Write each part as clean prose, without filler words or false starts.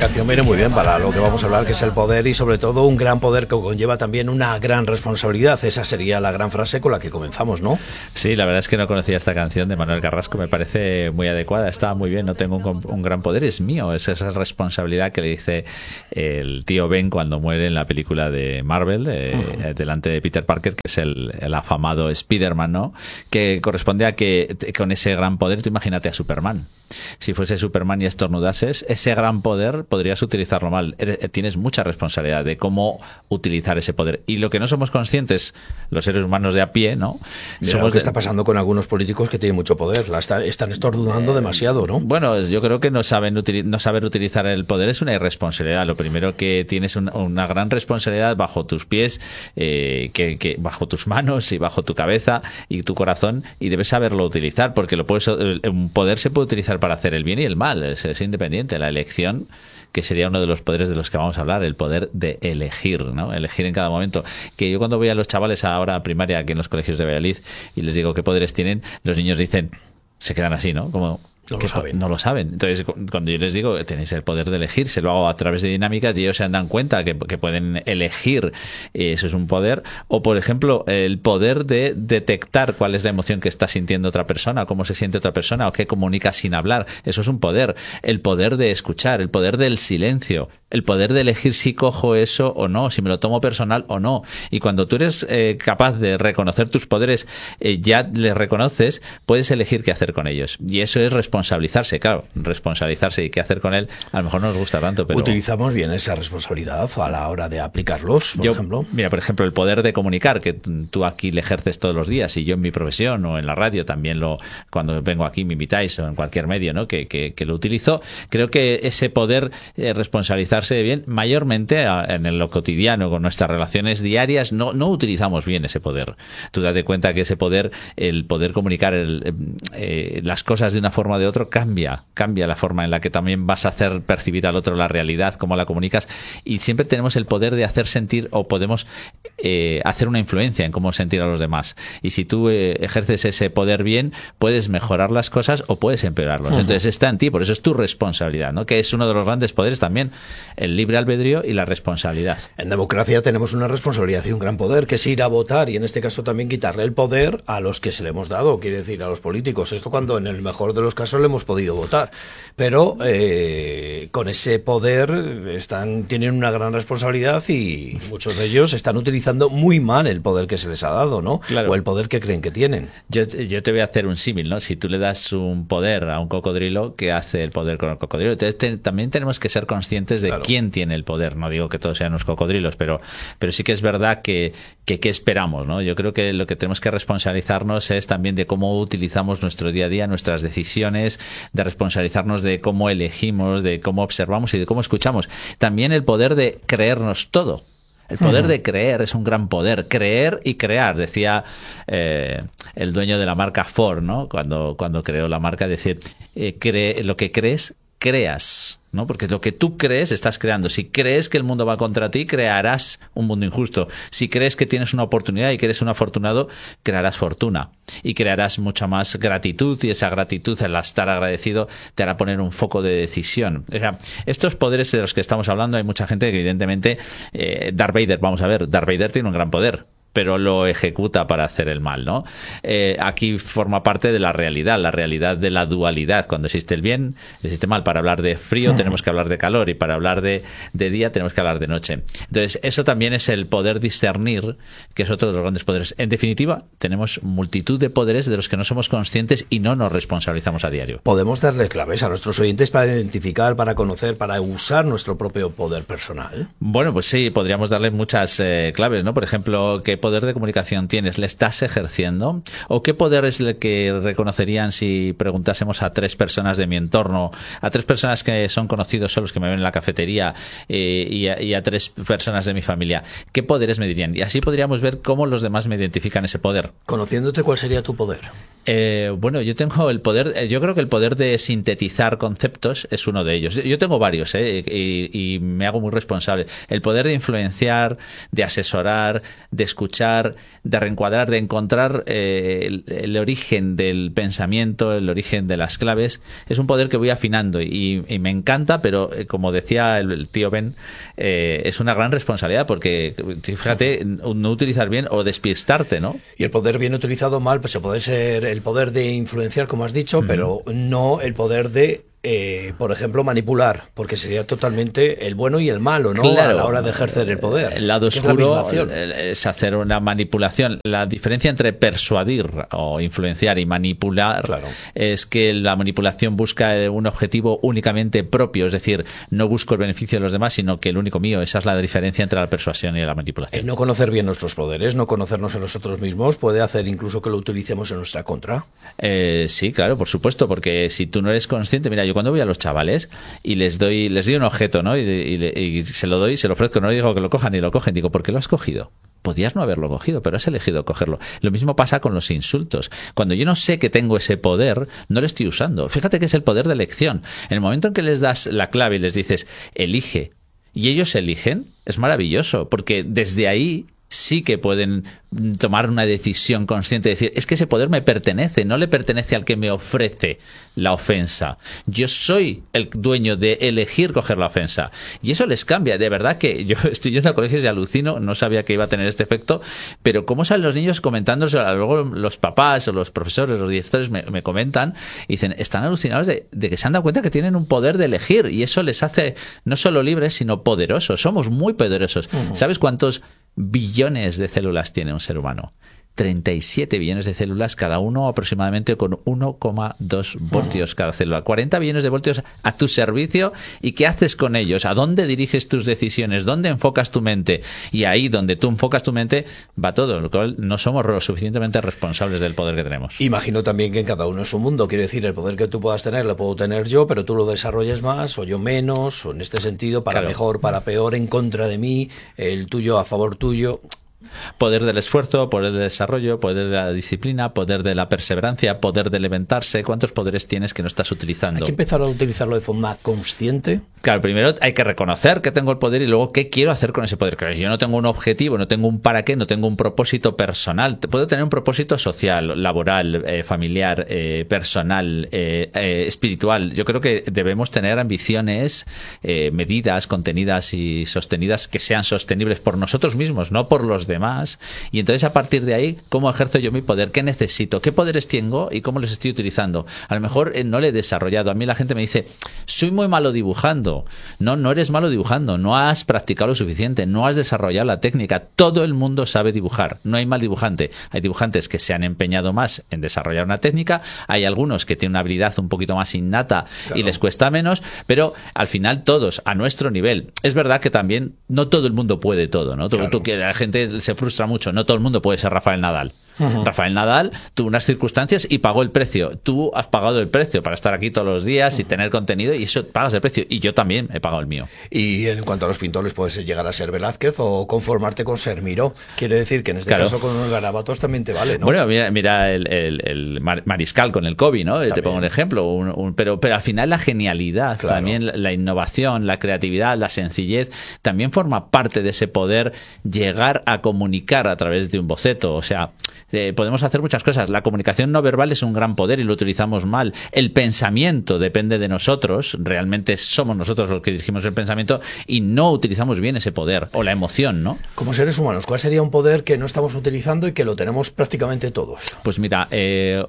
canción viene muy bien para lo que vamos a hablar, que es el poder, y sobre todo un gran poder que conlleva también una gran responsabilidad. Esa sería la gran frase con la que comenzamos, ¿no? Sí, la verdad es que no conocía esta canción de Manuel Carrasco, me parece muy adecuada, está muy bien. No tengo un gran poder, es mío, es esa responsabilidad que le dice el tío Ben cuando muere en la película de Marvel, delante de Peter Parker, que es el afamado Spider-Man, ¿no? Que corresponde a que con ese gran poder, tú imagínate a Superman. Si fuese Superman y estornudases, ese gran poder podrías utilizarlo mal. Tienes mucha responsabilidad de cómo utilizar ese poder. Y lo que no somos conscientes, los seres humanos de a pie, ¿no? Mira lo que está pasando con algunos políticos que tienen mucho poder. Están estornudando demasiado, ¿no? Bueno, yo creo que no saber utilizar el poder es una irresponsabilidad. Lo primero que tienes una gran responsabilidad bajo tus pies, que bajo tus manos y bajo tu cabeza y tu corazón, y debes saberlo utilizar, porque un poder se puede utilizar para hacer el bien y el mal. Es independiente. La elección, que sería uno de los poderes de los que vamos a hablar, el poder de elegir, ¿no? Elegir en cada momento. Que yo cuando voy a los chavales ahora a primaria aquí en los colegios de Valladolid y les digo qué poderes tienen, los niños dicen, se quedan así, ¿no? Como no lo saben. Entonces, cuando yo les digo que tenéis el poder de elegir, se lo hago a través de dinámicas y ellos se dan cuenta que pueden elegir, eso es un poder. O, por ejemplo, el poder de detectar cuál es la emoción que está sintiendo otra persona, cómo se siente otra persona o qué comunica sin hablar. Eso es un poder. El poder de escuchar, el poder del silencio, el poder de elegir si cojo eso o no, si me lo tomo personal o no. Y cuando tú eres capaz de reconocer tus poderes, ya les reconoces, puedes elegir qué hacer con ellos. Y eso es responsabilizarse, claro, responsabilizarse y qué hacer con él, a lo mejor no nos gusta tanto, pero... ¿Utilizamos bien esa responsabilidad a la hora de aplicarlos, por ejemplo? Mira, por ejemplo, el poder de comunicar, que tú aquí le ejerces todos los días, y yo en mi profesión o en la radio también cuando vengo aquí me invitáis, o en cualquier medio, ¿no? que lo utilizo, creo que ese poder responsabilizarse bien, mayormente en lo cotidiano, con nuestras relaciones diarias, no utilizamos bien ese poder. Tú date cuenta que ese poder, el poder comunicar las cosas de una forma o de otro, cambia la forma en la que también vas a hacer percibir al otro la realidad, cómo la comunicas, y siempre tenemos el poder de hacer sentir, o podemos hacer una influencia en cómo sentir a los demás. Y si tú ejerces ese poder bien, puedes mejorar las cosas o puedes empeorarlos. Entonces está en ti, por eso es tu responsabilidad, ¿no? Que es uno de los grandes poderes también, el libre albedrío y la responsabilidad. En democracia tenemos una responsabilidad y un gran poder, que es ir a votar, y en este caso también quitarle el poder a los que se le hemos dado, quiere decir a los políticos. Esto cuando en el mejor de los casos le hemos podido votar, pero con ese poder tienen una gran responsabilidad, y muchos de ellos están utilizando muy mal el poder que se les ha dado, ¿no? Claro. O el poder que creen que tienen. Yo te voy a hacer un símil, ¿no? Si tú le das un poder a un cocodrilo, ¿qué hace el poder con el cocodrilo? Entonces también tenemos que ser conscientes de quién tiene el poder. No digo que todos sean los cocodrilos, pero sí que es verdad que ¿qué esperamos, ¿no? Yo creo que lo que tenemos que responsabilizarnos es también de cómo utilizamos nuestro día a día, nuestras decisiones, de responsabilizarnos de cómo elegimos, de cómo observamos y de cómo escuchamos. También el poder de creernos todo. El poder de creer es un gran poder. Creer y crear, decía el dueño de la marca Ford, ¿no? Cuando creó la marca, decía, lo que crees, creas, ¿no? Porque lo que tú crees, estás creando. Si crees que el mundo va contra ti, crearás un mundo injusto. Si crees que tienes una oportunidad y que eres un afortunado, crearás fortuna. Y crearás mucha más gratitud, y esa gratitud, el estar agradecido, te hará poner un foco de decisión. O sea, estos poderes de los que estamos hablando, hay mucha gente que evidentemente... Darth Vader, vamos a ver, Darth Vader tiene un gran poder, pero lo ejecuta para hacer el mal, ¿no? Aquí forma parte de la realidad de la dualidad. Cuando existe el bien, existe el mal. Para hablar de frío tenemos que hablar de calor, y para hablar de día tenemos que hablar de noche. Entonces, eso también es el poder discernir, que es otro de los grandes poderes. En definitiva, tenemos multitud de poderes de los que no somos conscientes y no nos responsabilizamos a diario. ¿Podemos darle claves a nuestros oyentes para identificar, para conocer, para usar nuestro propio poder personal? Bueno, pues sí, podríamos darle muchas claves, ¿no? Por ejemplo, ¿qué poder de comunicación tienes? ¿Le estás ejerciendo? ¿O qué poder es el que reconocerían si preguntásemos a 3 personas de mi entorno, a 3 personas que son conocidos, son los que me ven en la cafetería, y a 3 personas de mi familia? ¿Qué poderes me dirían? Y así podríamos ver cómo los demás me identifican ese poder. Conociéndote, ¿cuál sería tu poder? Bueno, yo tengo el poder, yo creo que el poder de sintetizar conceptos es uno de ellos. Yo tengo varios, y me hago muy responsable. El poder de influenciar, de asesorar, de escuchar, de reencuadrar, de encontrar el origen del pensamiento, el origen de las claves, es un poder que voy afinando y me encanta, pero como decía el tío Ben, es una gran responsabilidad porque, fíjate, no utilizar bien o despistarte, ¿no? Y el poder bien utilizado mal, pues se puede ser el poder de influenciar, como has dicho, pero no el poder de, por ejemplo, manipular, porque sería totalmente el bueno y el malo, ¿no? Claro, a la hora de ejercer el poder. El lado oscuro es hacer una manipulación. La diferencia entre persuadir o influenciar y manipular, claro, es que la manipulación busca un objetivo únicamente propio, es decir, no busco el beneficio de los demás, sino que el único mío. Esa es la diferencia entre la persuasión y la manipulación. El no conocer bien nuestros poderes, no conocernos a nosotros mismos, puede hacer incluso que lo utilicemos en nuestra contra. Sí, claro, por supuesto, porque si tú no eres consciente, mira, yo cuando voy a los chavales y les doy un objeto, ¿no? Y se lo doy, se lo ofrezco, no le digo que lo cojan y lo cogen, digo, ¿por qué lo has cogido? Podías no haberlo cogido, pero has elegido cogerlo. Lo mismo pasa con los insultos. Cuando yo no sé que tengo ese poder, no lo estoy usando. Fíjate que es el poder de elección. En el momento en que les das la clave y les dices, elige, y ellos eligen, es maravilloso, porque desde ahí sí que pueden tomar una decisión consciente de decir, es que ese poder me pertenece, no le pertenece al que me ofrece la ofensa. Yo soy el dueño de elegir coger la ofensa. Y eso les cambia. De verdad que yo estoy yendo a colegios y alucino, no sabía que iba a tener este efecto, pero cómo salen los niños comentándose, luego los papás o los profesores, los directores me comentan y dicen, están alucinados de que se han dado cuenta que tienen un poder de elegir y eso les hace no solo libres, sino poderosos. Somos muy poderosos. ¿Sabes cuántos billones de células tiene un ser humano? 37 billones de células, cada uno aproximadamente con 1,2 voltios cada célula. 40 billones de voltios a tu servicio. ¿Y qué haces con ellos? ¿A dónde diriges tus decisiones? ¿Dónde enfocas tu mente? Y ahí donde tú enfocas tu mente va todo, lo cual no somos lo suficientemente responsables del poder que tenemos. Imagino también que en cada uno es un mundo. Quiero decir, el poder que tú puedas tener lo puedo tener yo, pero tú lo desarrolles más o yo menos, o en este sentido, para mejor, para peor, en contra de mí, el tuyo a favor tuyo. Poder del esfuerzo, poder del desarrollo, poder de la disciplina, poder de la perseverancia, poder de levantarse. ¿Cuántos poderes tienes que no estás utilizando? Hay que empezar a utilizarlo de forma consciente. Claro, primero hay que reconocer que tengo el poder y luego qué quiero hacer con ese poder. Claro, yo no tengo un objetivo, no tengo un para qué, no tengo un propósito personal. Puedo tener un propósito social, laboral, familiar, personal, espiritual. Yo creo que debemos tener ambiciones medidas, contenidas y sostenidas que sean sostenibles por nosotros mismos, no por los demás. Y entonces a partir de ahí, ¿cómo ejerzo yo mi poder? ¿Qué necesito? ¿Qué poderes tengo y cómo los estoy utilizando? A lo mejor no le he desarrollado. A mí la gente me dice, soy muy malo dibujando. No eres malo dibujando, no has practicado lo suficiente, no has desarrollado la técnica. Todo el mundo sabe dibujar, no hay mal dibujante. Hay dibujantes que se han empeñado más en desarrollar una técnica, hay algunos que tienen una habilidad un poquito más innata, claro, y les cuesta menos, pero al final todos a nuestro nivel. Es verdad que también no todo el mundo puede todo, ¿no? Claro. La gente se frustra mucho, no todo el mundo puede ser Rafael Nadal. Rafael Nadal tuvo unas circunstancias y pagó el precio. Tú has pagado el precio para estar aquí todos los días y tener contenido, y eso pagas el precio. Y yo también he pagado el mío. Y en cuanto a los pintores, puedes llegar a ser Velázquez o conformarte con ser Miró. Quiere decir que en este caso con los garabatos también te vale, ¿no? Bueno, mira el Mariscal con el Kobe, ¿no? También. Te pongo un ejemplo. Pero al final la genialidad, claro, también la innovación, la creatividad, la sencillez, también forma parte de ese poder llegar a comunicar a través de un boceto. O sea, podemos hacer muchas cosas. La comunicación no verbal es un gran poder y lo utilizamos mal. El pensamiento depende de nosotros. Realmente somos nosotros los que dirigimos el pensamiento y no utilizamos bien ese poder. O la emoción, ¿no? Como seres humanos, ¿cuál sería un poder que no estamos utilizando y que lo tenemos prácticamente todos? Pues mira, o que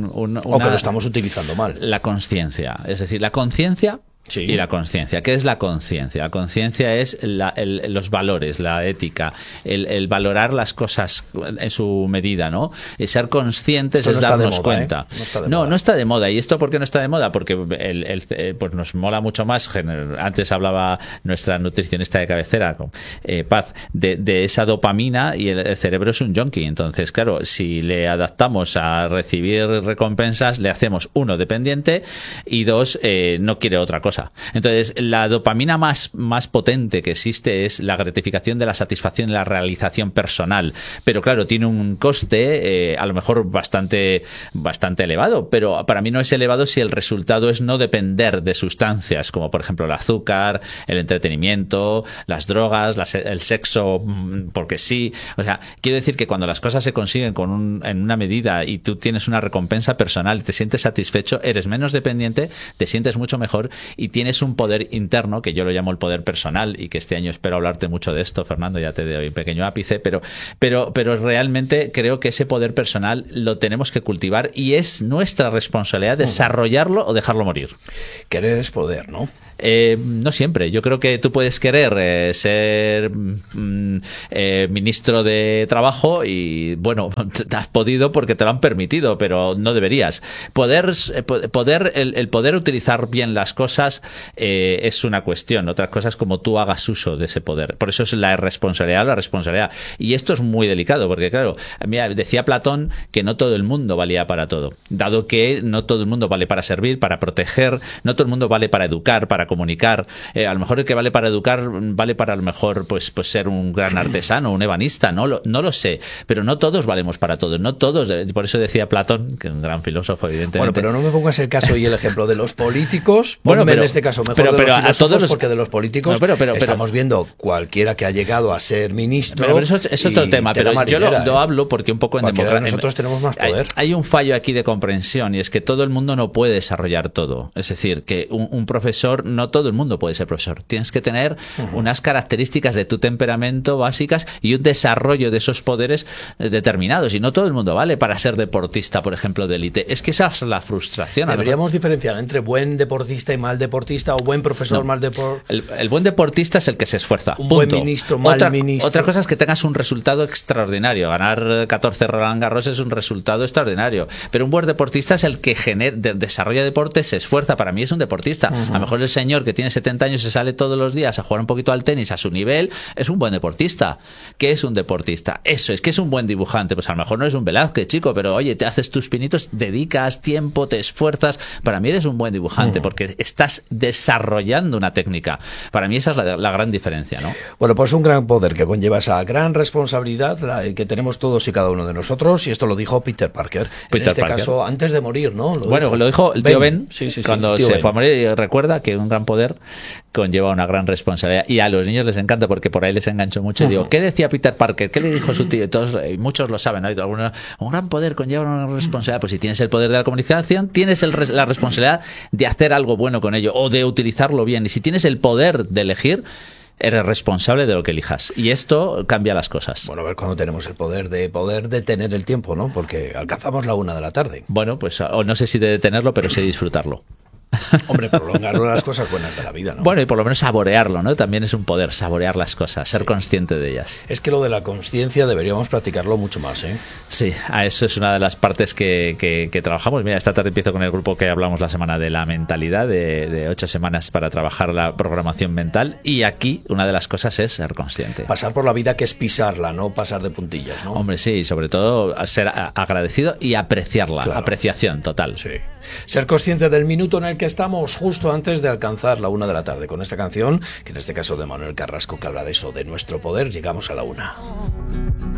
lo estamos utilizando mal. La conciencia. Es decir, la conciencia. Sí. Y la conciencia. ¿Qué es la conciencia? La conciencia es los valores, la ética, el valorar las cosas en su medida, ¿no? Y ser conscientes es darnos cuenta. No está de moda. ¿Y esto por qué no está de moda? Porque pues nos mola mucho más. Antes hablaba nuestra nutricionista de cabecera, Paz, de esa dopamina, y el cerebro es un junkie. Entonces, claro, si le adaptamos a recibir recompensas, le hacemos, uno, dependiente, y dos, no quiere otra cosa. cosa. Entonces, la dopamina más potente que existe es la gratificación de la satisfacción y la realización personal. Pero claro, tiene un coste a lo mejor bastante elevado, pero para mí no es elevado si el resultado es no depender de sustancias, como por ejemplo el azúcar, el entretenimiento, las drogas, el sexo, porque sí. O sea, quiero decir que cuando las cosas se consiguen en una medida y tú tienes una recompensa personal, te sientes satisfecho, eres menos dependiente, te sientes mucho mejor y tienes un poder interno, que yo lo llamo el poder personal, y que este año espero hablarte mucho de esto, Fernando, ya te doy un pequeño ápice, pero realmente creo que ese poder personal lo tenemos que cultivar y es nuestra responsabilidad desarrollarlo o dejarlo morir. Querer es poder, ¿no? No siempre. Yo creo que tú puedes querer ser ministro de Trabajo y, bueno, has podido porque te lo han permitido, pero no deberías. El poder utilizar bien las cosas es una cuestión. Otra cosa es como tú hagas uso de ese poder. Por eso es la responsabilidad. Y esto es muy delicado porque, claro, mira, decía Platón que no todo el mundo valía para todo. Dado que no todo el mundo vale para servir, para proteger, no todo el mundo vale para educar, para comunicar. A lo mejor el que vale para educar vale para a lo mejor pues ser un gran artesano, un ebanista, no lo sé, pero no todos valemos para todo, no todos. Por eso decía Platón, que es un gran filósofo, evidentemente. Bueno, pero no me pongas el caso y el ejemplo de los políticos. Bueno, pero en este caso mejor pero de los a todos los, porque de los políticos estamos viendo cualquiera que ha llegado a ser ministro. Pero eso es otro tema, pero yo lo hablo porque un poco en democracia nosotros tenemos más poder. Hay un fallo aquí de comprensión y es que todo el mundo no puede desarrollar todo. Es decir, que un profesor, no todo el mundo puede ser profesor. Tienes que tener unas características de tu temperamento básicas y un desarrollo de esos poderes determinados. Y no todo el mundo vale para ser deportista, por ejemplo, de élite. Es que esa es la frustración. Deberíamos diferenciar entre buen deportista y mal deportista, o buen profesor, mal deportista. El buen deportista es el que se esfuerza. Un buen ministro, mal ministro. Otra cosa es que tengas un resultado extraordinario. Ganar 14 Roland Garros es un resultado extraordinario. Pero un buen deportista es el que desarrolla deporte, se esfuerza. Para mí es un deportista. A lo mejor el señor que tiene 70 años se sale todos los días a jugar un poquito al tenis a su nivel, es un buen deportista. ¿Qué es un deportista? Eso es, que es un buen dibujante. Pues a lo mejor no es un Velázquez, chico, pero oye, te haces tus pinitos, dedicas tiempo, te esfuerzas. Para mí eres un buen dibujante porque estás desarrollando una técnica. Para mí esa es la gran diferencia, ¿no? Bueno, pues un gran poder que conlleva esa gran responsabilidad que tenemos todos y cada uno de nosotros, y esto lo dijo Peter Parker. En este caso, antes de morir, ¿no? Lo dijo el tío Ben, cuando se fue a morir, y recuerda que un gran poder conlleva una gran responsabilidad, y a los niños les encanta porque por ahí les enganchó mucho. Y digo, ¿qué decía Peter Parker? ¿Qué le dijo su tío? Y muchos lo saben, ¿no? Un gran poder conlleva una responsabilidad. Pues si tienes el poder de la comunicación, tienes la responsabilidad de hacer algo bueno con ello o de utilizarlo bien. Y si tienes el poder de elegir, eres responsable de lo que elijas. Y esto cambia las cosas. Bueno, a ver cuándo tenemos el poder de detener el tiempo, ¿no? Porque alcanzamos la 1 de la tarde. Bueno, pues no sé si de detenerlo, pero sí disfrutarlo. Hombre, prolongar las cosas buenas de la vida, ¿no? Bueno, y por lo menos saborearlo, ¿no? También es un poder, saborear las cosas, ser consciente de ellas. Es que lo de la consciencia deberíamos practicarlo mucho más, ¿eh? Sí, a eso es una de las partes que trabajamos. Mira, esta tarde empiezo con el grupo que hablamos la semana de la mentalidad, de 8 semanas para trabajar la programación mental, y aquí una de las cosas es ser consciente. Pasar por la vida, que es pisarla, no pasar de puntillas, ¿no? Hombre, sí, sobre todo ser agradecido y apreciarla, claro. Apreciación total. Sí. Ser consciente del minuto en el que estamos justo antes de alcanzar la 1 de la tarde. Con esta canción, que en este caso de Manuel Carrasco, que habla de eso, de nuestro poder, llegamos a la 1.